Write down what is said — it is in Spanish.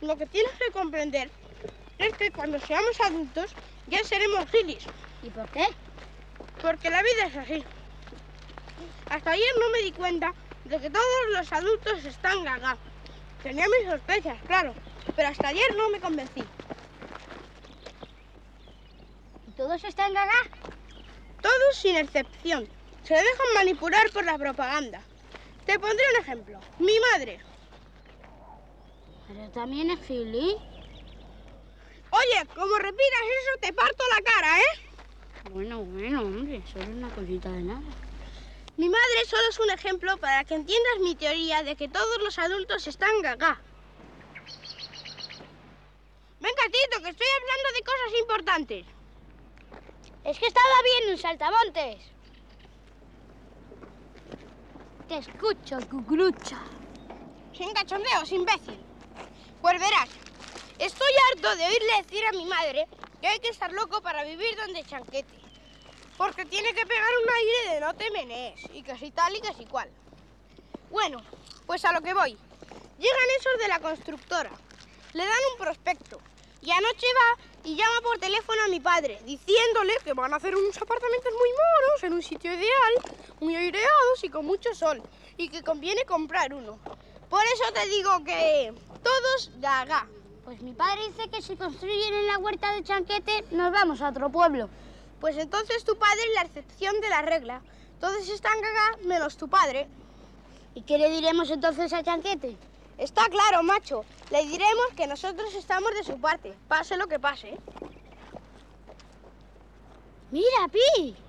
lo que tienes que comprender es que cuando seamos adultos ya seremos gilis. ¿Y por qué? Porque la vida es así. Hasta ayer no me di cuenta de que todos los adultos están gaga. Tenía mis sospechas, claro, pero hasta ayer no me convencí. ¿Y todos están gaga? Todos sin excepción. Se dejan manipular por la propaganda. Te pondré un ejemplo. Mi madre. Pero también es gili. Oye, como repitas eso te parto la cara, ¿eh? Bueno, hombre, solo es una cosita de nada. Mi madre solo es un ejemplo para que entiendas mi teoría de que todos los adultos están gaga. Venga, Tito, que estoy hablando de cosas importantes. Es que estaba bien un saltamontes. Te escucho, cucurucha. Sin cachondeos, imbécil. Pues verás, estoy harto de oírle decir a mi madre que hay que estar loco para vivir donde chanquete. Porque tiene que pegar un aire de no te menees, y que si tal y que si cual. Bueno, pues a lo que voy. Llegan esos de la constructora, le dan un prospecto, y anoche va y llama por teléfono a mi padre, diciéndole que van a hacer unos apartamentos muy monos, en un sitio ideal, muy aireados y con mucho sol, y que conviene comprar uno. Por eso te digo que todos gaga. Pues mi padre dice que si construyen en la huerta de Chanquete, nos vamos a otro pueblo. Pues entonces tu padre es la excepción de la regla. Todos están gaga menos tu padre. ¿Y qué le diremos entonces a Chanquete? Está claro, macho. Le diremos que nosotros estamos de su parte, pase lo que pase. Mira, Pi.